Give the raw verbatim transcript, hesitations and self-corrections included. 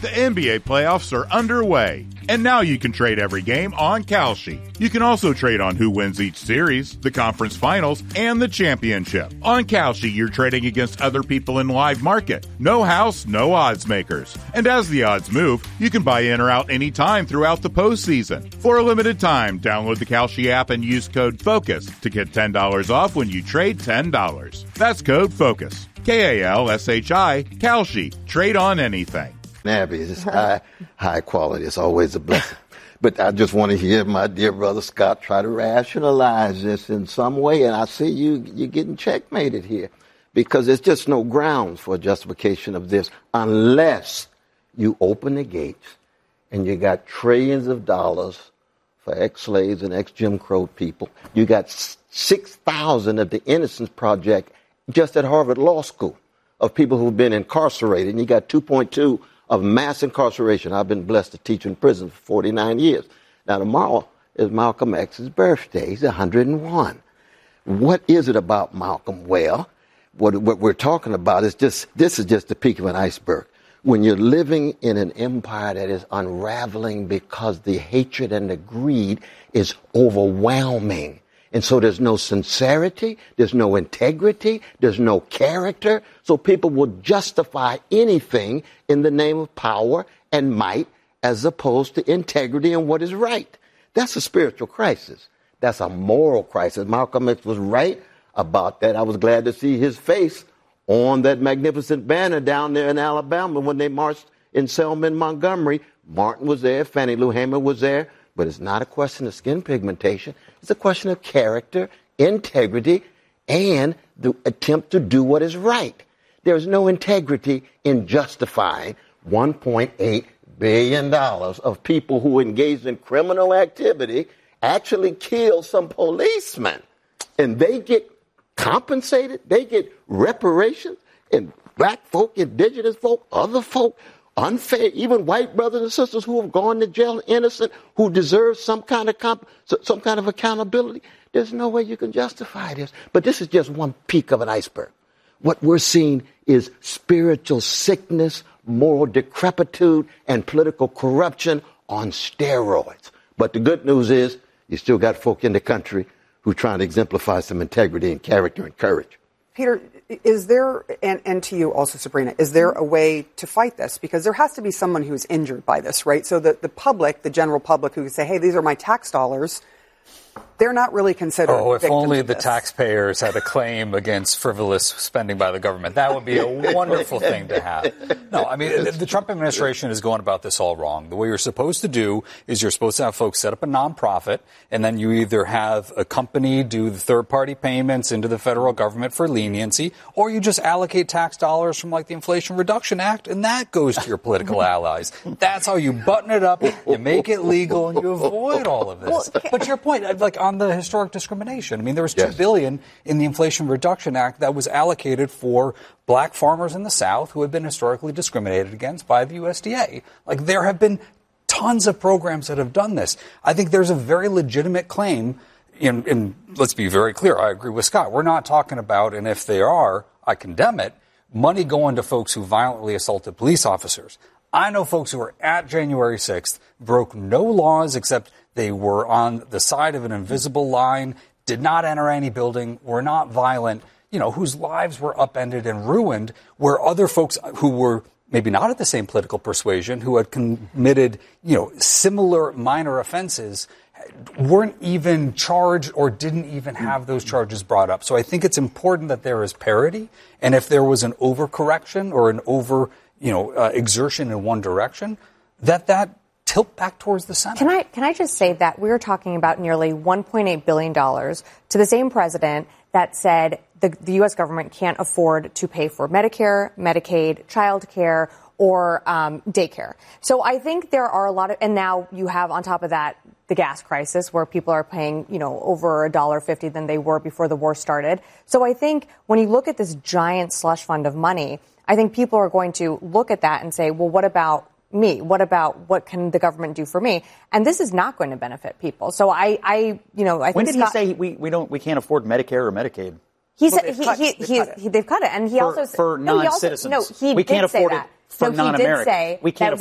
The N B A playoffs are underway, and now you can trade every game on Kalshi. You can also trade on who wins each series, the conference finals, and the championship. On Kalshi, you're trading against other people in live market. No house, no odds makers. And as the odds move, you can buy in or out anytime throughout the postseason. For a limited time, download the Kalshi app and use code FOCUS to get ten dollars off when you trade ten dollars. That's code FOCUS. K A L S H I, Kalshi. Trade on anything. Nabby is high, high quality. It's always a blessing. But I just want to hear my dear brother Scott try to rationalize this in some way. And I see you, you're getting checkmated here because there's just no grounds for justification of this unless you open the gates and you got trillions of dollars for ex-slaves and ex-Jim Crow people. You got six thousand of the Innocence Project just at Harvard Law School of people who've been incarcerated. And you got two point two of mass incarceration. I've been blessed to teach in prison for forty-nine years. Now, tomorrow is Malcolm X's birthday. He's one hundred and one. What is it about Malcolm? Well, what, what we're talking about is just, this is just the peak of an iceberg. When you're living in an empire that is unraveling because the hatred and the greed is overwhelming. And so there's no sincerity, there's no integrity, there's no character. So people will justify anything in the name of power and might as opposed to integrity and what is right. That's a spiritual crisis. That's a moral crisis. Malcolm X was right about that. I was glad to see his face on that magnificent banner down there in Alabama when they marched in Selma and Montgomery. Martin was there, Fannie Lou Hamer was there. But it's not a question of skin pigmentation. It's a question of character, integrity, and the attempt to do what is right. There's no integrity in justifying one point eight billion dollars of people who engaged in criminal activity actually killed some policemen. And they get compensated, they get reparations, and black folk, indigenous folk, other folk, unfair, even white brothers and sisters who have gone to jail innocent, who deserve some kind of comp- some kind of accountability. There's no way you can justify this. But this is just one peak of an iceberg. What we're seeing is spiritual sickness, moral decrepitude, and political corruption on steroids. But the good news is you still got folk in the country who are trying to exemplify some integrity and character and courage. Peter, is there, and, and to you also, Sabrina, is there a way to fight this? Because there has to be someone who's injured by this, right? So the, the public, the general public who can say, hey, these are my tax dollars, they're not really considered Oh, if only the this. taxpayers had a claim against frivolous spending by the government. That would be a wonderful thing to have. No, I mean, the, the Trump administration is going about this all wrong. The way you're supposed to do is you're supposed to have folks set up a nonprofit, and then you either have a company do the third-party payments into the federal government for leniency, or you just allocate tax dollars from, like, the Inflation Reduction Act, and that goes to your political allies. That's how you button it up, you make it legal, and you avoid all of this. But to your point, like, on the historic discrimination. I mean, there was two Yes. billion dollars in the Inflation Reduction Act that was allocated for black farmers in the South who had been historically discriminated against by the U S D A. Like, there have been tons of programs that have done this. I think there's a very legitimate claim, in, in let's be very clear, I agree with Scott. We're not talking about, and if they are, I condemn it, money going to folks who violently assaulted police officers. I know folks who were at January sixth, broke no laws except they were on the side of an invisible line, did not enter any building, were not violent, you know, whose lives were upended and ruined, where other folks who were maybe not of the same political persuasion, who had committed, you know, similar minor offenses, weren't even charged or didn't even have those charges brought up. So I think it's important that there is parity, and if there was an overcorrection or an over, you know, uh, exertion in one direction, that that tilt back towards the center. Can I can I just say that we were talking about nearly one point eight billion dollars to the same president that said the, the U S government can't afford to pay for Medicare, Medicaid, child care, or um, daycare. So I think there are a lot of, and now you have on top of that the gas crisis where people are paying, you know, over a dollar fifty than they were before the war started. So I think when you look at this giant slush fund of money, I think people are going to look at that and say, well, what about me? What about what can the government do for me? And this is not going to benefit people. So I, I you know, I think when did Scott, he say we, we don't we can't afford Medicare or Medicaid? He well, said they've he, cut, he, they've, he, cut it. he, they've cut it, and he for, also for no, he non-citizens. Also, no, he we did can't say afford that. it for so non-Americans. He did say we can't that